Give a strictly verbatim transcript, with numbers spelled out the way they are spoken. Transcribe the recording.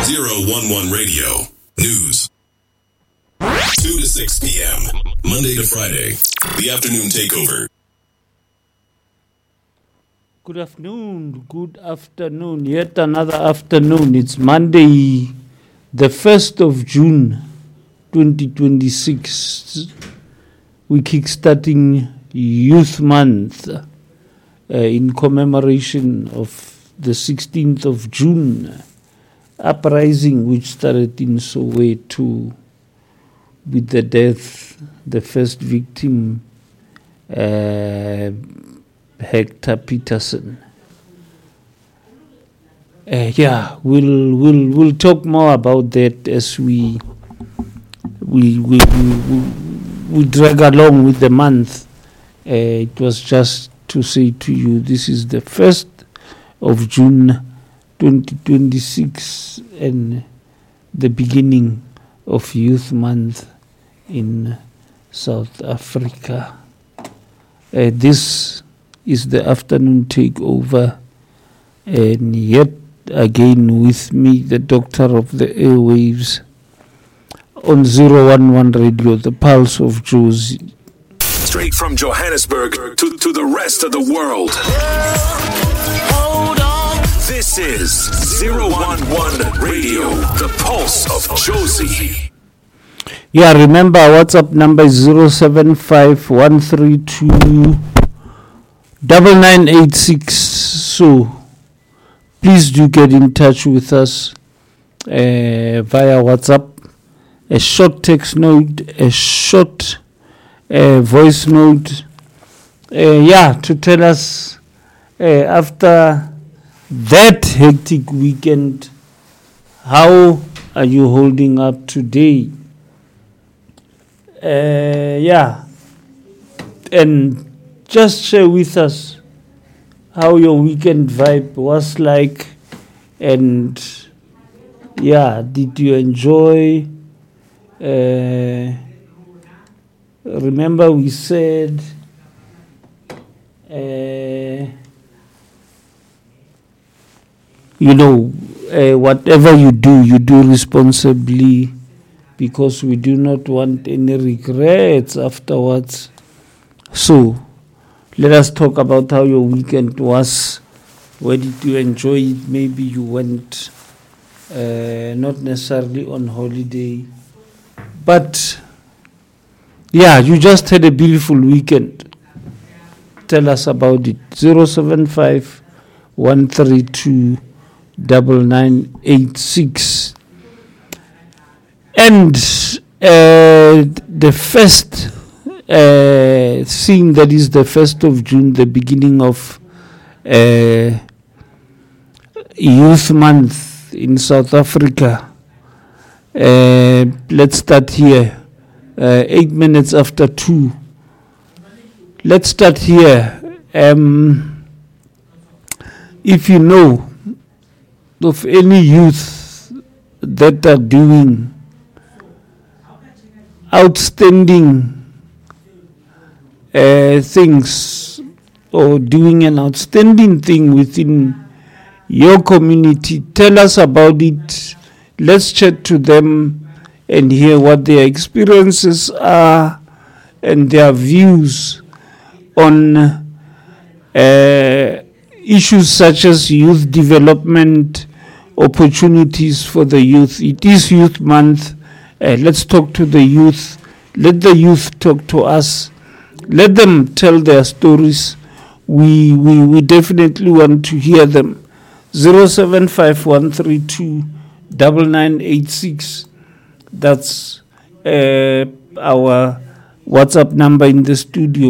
zero one one Radio. News. two to six p.m. Monday to Friday. The afternoon takeover. Good afternoon. Good afternoon. Yet another afternoon. It's Monday, the first of June, twenty twenty-six. We're kickstarting Youth Month uh, in commemoration of the sixteenth of June uprising, which started in Soweto with the death, the first victim, uh, Hector Peterson. Uh, yeah, we'll we'll we'll talk more about that as we we we we, we drag along with the month. Uh, it was just to say to you, this is the first of June, twenty twenty-six, and the beginning of Youth Month in South Africa. Uh, this is the afternoon takeover, and yet again with me, the doctor of the airwaves, on zero one one Radio, the pulse of Jozi. Straight from Johannesburg to, to the rest of the world. Hold on. This is zero one one Radio, the pulse of Jozi. Yeah, remember our WhatsApp number is zero seven five one three two nine nine eight six. So please do get in touch with us uh, via WhatsApp. A short text note, a short uh, voice note. Uh, yeah, to tell us uh, after that hectic weekend, how are you holding up today? Uh, yeah, and just share with us how your weekend vibe was like, and yeah, did you enjoy? Uh, remember we said uh, you know, uh, whatever you do, you do responsibly, because we do not want any regrets afterwards. So let us talk about how your weekend was. Where did you enjoy it? Maybe you went uh, not necessarily on holiday, but yeah, you just had a beautiful weekend. Tell us about it. zero seven five one three two nine nine eight six. And uh, the first uh, thing that is the first of June, the beginning of uh, Youth Month in South Africa. Uh, let's start here. Uh, eight minutes after two. Let's start here. Um, if you know of any youth that are doing outstanding uh, things, or doing an outstanding thing within your community, tell us about it. Let's chat to them and hear what their experiences are and their views on uh, issues such as youth development, opportunities for the youth. It is Youth Month. Uh, let's talk to the youth. Let the youth talk to us. Let them tell their stories. We we, we definitely want to hear them. zero seven five one three two nine nine eight six. That's uh, our WhatsApp number in the studio.